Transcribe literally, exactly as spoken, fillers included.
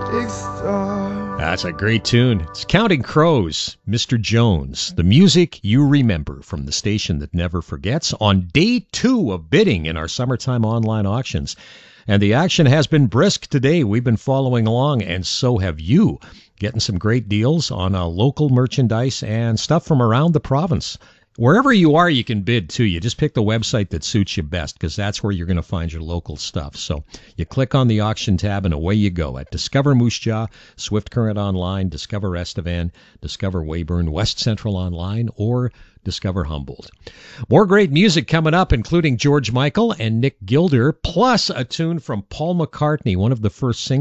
big star. That's a great tune. It's Counting Crows, Mister Jones. The music you remember from the station that never forgets on day two of bidding in our summertime online auctions. And the action has been brisk today. We've been following along, and so have you. Getting some great deals on uh, local merchandise and stuff from around the province. Wherever you are, you can bid, too. You just pick the website that suits you best, because that's where you're going to find your local stuff. So you click on the auction tab, and away you go. At Discover Moose Jaw, Swift Current Online, Discover Estevan, Discover Weyburn, West Central Online, or Discover Humboldt. More great music coming up, including George Michael and Nick Gilder, plus a tune from Paul McCartney, one of the first singles.